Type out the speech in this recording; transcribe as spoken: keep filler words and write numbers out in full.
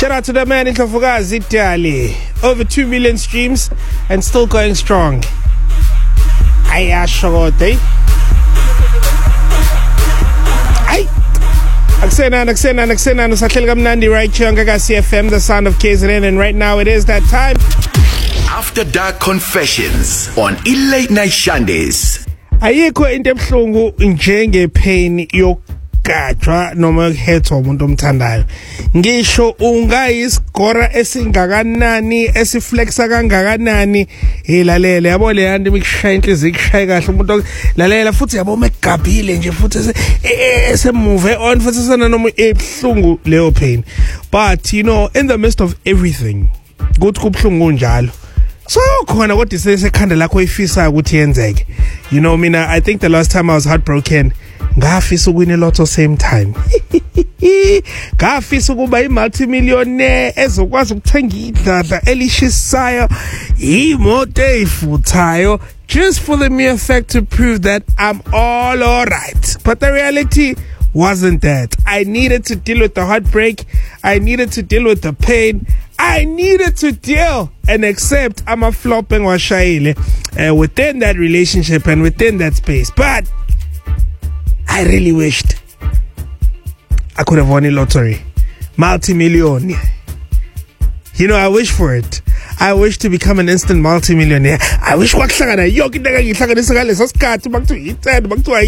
Shout out to the man in Kafugazi Dali. Over two million streams and still going strong. Ayashote. Ay. Aksena, Aksena, Aksena, Nusakhel Kamnandi right here on Gagasi F M, the sound of K Z N, and right now it is that time. After Dark Confessions on Late Night Shandays. Ayikho into ebuhlungu njenge pain yokugadwa noma ukuhethwa umuntu omthandayo. Ngisho ungayisigora esingakanani esiflexa kangakanani ilalela yabo le yanti mikushaya inhliziyo ikushaya kahle umuntu lalela futhi yabo megabhile nje futhi ese move on futhi sana noma ebuhlungu leyo pain. But you know, in the midst of everything kuthi kubhlungu njalo. So khona kodwa isekhanda lakho ifisa ukuthi yenzeke. You know, mina I think the last time I was heartbroken ngafisa ukuwina lotto same time. Ngafisa ukuba imultimillionaire ezokwazi ukuthenga idladla elishisayo imoto efuthayo just for the mere fact to prove that I'm all alright. But the reality wasn't that. I needed to deal with the heartbreak. I needed to deal with the pain. I needed to deal and accept I'm a flopping washaile uh, within that relationship and within that space. But I really wished I could have won a lottery. Multi-million. You know, I wish for it. I wish to become an instant multi-millionaire. I wish wakuhlangana yonke into engangihlanganisa ngaleso sikhathi bakuthi